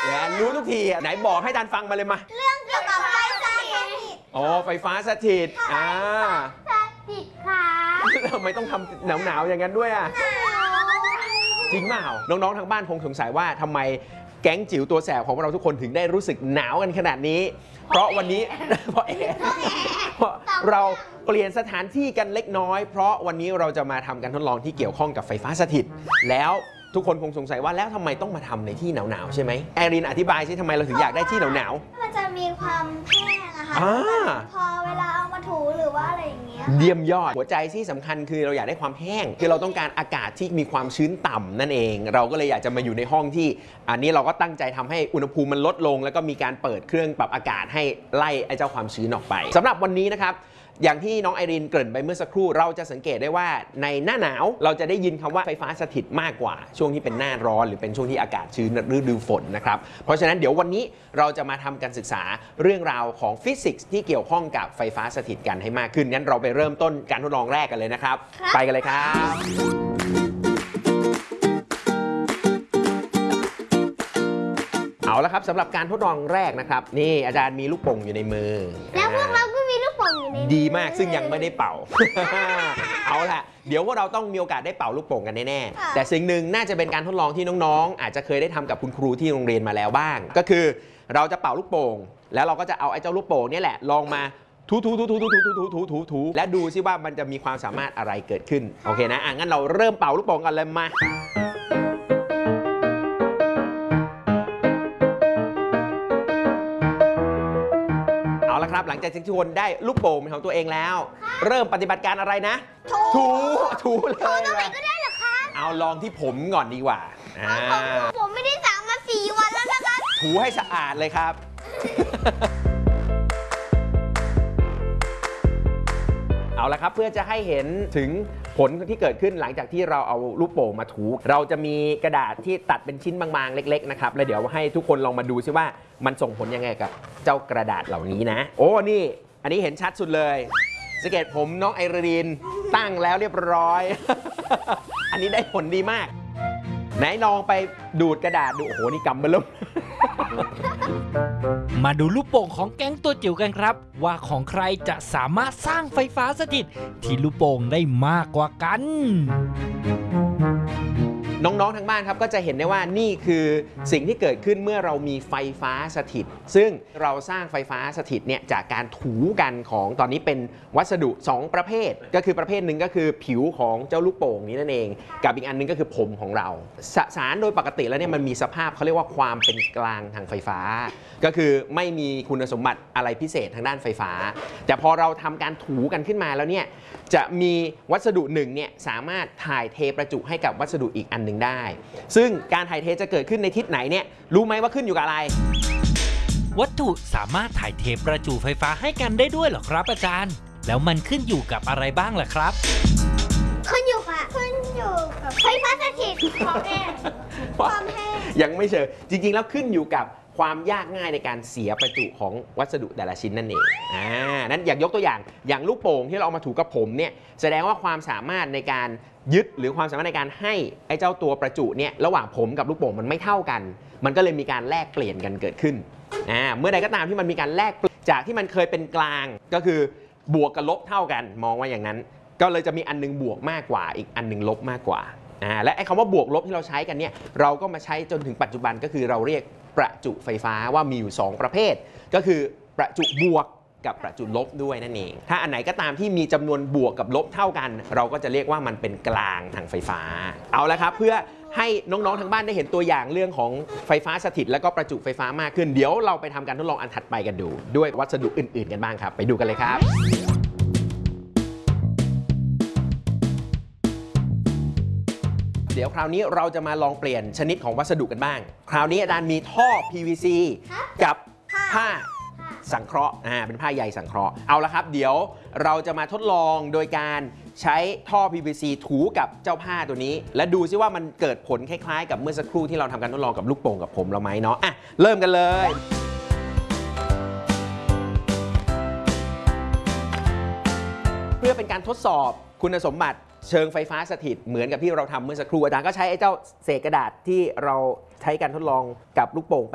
รู้ทุกทีไหนบอกให้อาจารย์ฟังมาเลยมาเรื่องเกี่ยวกับไฟฟ้าสถิตอ๋อไฟฟ้าสถิตสถิตค่ะทำไมต้องทำหนาวอย่างนั้นด้วยอ่ะจริงเปล่าน้องๆทางบ้านคงสงสัยว่าทำไมแก๊งจิ๋วตัวแสบของเราทุกคนถึงได้รู้สึกหนาวกันขนาดนี้เพราะวันนี้เพราะเราเปลี่ยนสถานที่กันเล็กน้อยเพราะวันนี้เราจะมาทำการทดลองที่เกี่ยวข้องกับไฟฟ้าสถิตแล้วทุกคนคงสงสัยว่าแล้วทำไมต้องมาทำในที่หนาวๆใช่ไหมแอรินอธิบายสิทำไมเราถึงอยากได้ที่หนาวๆมันจะมีความแห้งนะคะพอเวลาเอามาถูหรือว่าอะไรอย่างเงี้ยเยี่ยมยอดหัวใจที่สำคัญคือเราอยากได้ความแห้งคือเราต้องการอากาศที่มีความชื้นต่ำนั่นเองเราก็เลยอยากจะมาอยู่ในห้องที่อันนี้เราก็ตั้งใจทำให้อุณหภูมิมันลดลงแล้วก็มีการเปิดเครื่องปรับอากาศให้ไล่ไอ้เจ้าความชื้นออกไปสำหรับวันนี้นะครับอย่างที่น้องไอรินเกริ่นไปเมื่อสักครู่เราจะสังเกตได้ว่าในหน้าหนาวเราจะได้ยินคำว่าไฟฟ้าสถิตมากกว่าช่วงที่เป็นหน้าร้อนหรือเป็นช่วงที่อากาศชื้นฤดูฝนนะครับเพราะฉะนั้นเดี๋ยววันนี้เราจะมาทำการศึกษาเรื่องราวของฟิสิกส์ที่เกี่ยวข้องกับไฟฟ้าสถิตกันให้มากขึ้นงั้นเราไปเริ่มต้นการทดลองแรกกันเลยนะครับไปกันเลยครับเอาละครับสำหรับการทดลองแรกนะครับนี่อาจารย์มีลูกโป่งอยู่ในมือแล้วพวกเราก็มีลูกโป่งอยู่ในมือดีมากซึ่งยังไม่ได้เป่า เอาละเดี๋ยวพวกเราต้องมีโอกาสได้เป่าลูกโป่งกันแน่ๆแต่สิ่งหนึ่งน่าจะเป็นการทดลองที่น้องๆอาจจะเคยได้ทำกับคุณครูที่โรงเรียนมาแล้วบ้างก็คือเราจะเป่าลูกโป่งแล้วเราก็จะเอาไอ้เจ้าลูกโป่งนี่แหละลองมาถูและดูซิว่ามันจะมีความสามารถอะไรเกิดขึ้นโอเคนะงั้นเราเริ่มเป่าลูกโป่งกันเลยมาเอาละครับหลังจากที่ทุกคนได้ลูกโป่งเป็นของตัวเองแล้วเริ่มปฏิบัติการอะไรนะถูเลยตรงไหนก็ได้เหรอคะเอาลองที่ผมก่อนดีกว่าผมไม่ได้สั่งมา4 วันแล้วนะคะถูให้สะอาดเลยครับเอาละครับเพื่อจะให้เห็นถึงผลที่เกิดขึ้นหลังจากที่เราเอาลูกโป่งมาถูเราจะมีกระดาษที่ตัดเป็นชิ้นบางๆเล็กๆนะครับแล้วเดี๋ยวให้ทุกคนลองมาดูซิว่ามันส่งผลยังไงกับเจ้ากระดาษเหล่านี้นะโอ้นี่อันนี้เห็นชัดสุดเลยสังเกตผมน้องไอรินตั้งแล้วเรียบร้อย อันนี้ได้ผลดีมากไหนลองไปดูดกระดาษดูโอ้โหนี่กำมันเริ่มมาดูลูกโป่งของแก๊งตัวจิ๋วกันครับว่าของใครจะสามารถสร้างไฟฟ้าสถิตที่ลูกโป่งได้มากกว่ากันน้องๆทางบ้านครับก็จะเห็นได้ว่านี่คือสิ่งที่เกิดขึ้นเมื่อเรามีไฟฟ้าสถิตซึ่งเราสร้างไฟฟ้าสถิตเนี่ยจากการถูกันของตอนนี้เป็นวัสดุ2ประเภทก็คือประเภทหนึ่งก็คือผิวของเจ้าลูกโป่งนี้นั่นเองกับอีกอันนึงก็คือผมของเราสารโดยปกติแล้วเนี่ยมันมีสภาพเขาเรียกว่าความเป็นกลางทางไฟฟ้าก็คือไม่มีคุณสมบัติอะไรพิเศษทางด้านไฟฟ้าแต่พอเราทำการถูกันขึ้นมาแล้วเนี่ยจะมีวัสดุหนึ่งเนี่ยสามารถถ่ายเทประจุให้กับวัสดุอีกอันหนึ่งได้ซึ่งการถ่ายเทจะเกิดขึ้นในทิศไหนเนี่ยรู้ไหมว่าขึ้นอยู่กับอะไรวัตถุสามารถถ่ายเทประจุไฟฟ้าให้กันได้ด้วยเหรอครับอาจารย์แล้วมันขึ้นอยู่กับอะไรบ้างล่ะครับขึ้นอยู่กับไฟฟ้าสถิตความแห้งยังไม่เชิงจริงๆแล้วขึ้นอยู่กับความยากง่ายในการเสียประจุของวัสดุแต่ละชิ้นนั่นเองนั้นอยากยกตัวอย่างลูกโป่งที่เราเอามาถูกับผมเนี่ยแสดงว่าความสามารถในการยึดหรือความสามารถในการให้ไอ้เจ้าตัวประจุเนี่ยระหว่างผมกับลูกโป่งมันไม่เท่ากันมันก็เลยมีการแลกเปลี่ยนกันเกิดขึ้นเมื่อใดก็ตามที่มันมีการแลกจากที่มันเคยเป็นกลางก็คือบวกกับลบเท่ากันมองว่าอย่างนั้นก็เลยจะมีอันนึงบวกมากกว่าอีกอันนึงลบมากกว่าและไอ้คำว่าบวกลบที่เราใช้กันเนี่ยเราก็มาใช้จนถึงปัจจุบันก็คือเราเรียกประจุไฟฟ้าว่ามีอยู่2ประเภทก็คือประจุบวกกับประจุลบด้วยนั่นเองถ้าอันไหนก็ตามที่มีจำนวนบวกกับลบเท่ากันเราก็จะเรียกว่ามันเป็นกลางทางไฟฟ้าเอาละครับเพื่อให้น้องๆทางบ้านได้เห็นตัวอย่างเรื่องของไฟฟ้าสถิตและก็ประจุไฟฟ้ามากขึ้นเดี๋ยวเราไปทำการทดลองอันถัดไปกันดูด้วยวัสดุอื่นๆกันบ้างครับไปดูกันเลยครับเดี๋ยวคราวนี้เราจะมาลองเปลี่ยนชนิดของวัสดุกันบ้างคราวนี้อาจารย์มีท่อ PVC กับผ้าสังเคราะห์เป็นผ้าใยสังเคราะห์เอาละครับเดี๋ยวเราจะมาทดลองโดยการใช้ท่อ PVC ถูกับเจ้าผ้าตัวนี้และดูซิว่ามันเกิดผลคล้ายๆกับเมื่อสักครู่ที่เราทำการทดลองกับลูกโป่งกับผมเราไหมเนาะเริ่มกันเลยเพื่อเป็นการทดสอบคุณสมบัติเชิงไฟฟ้าสถิตเหมือนกับที่เราทำเมื่อสักครู่อาจารย์ก็ใช้ไอ้เจ้าเศษกระดาษที่เราใช้การทดลองกับลูกโป่ง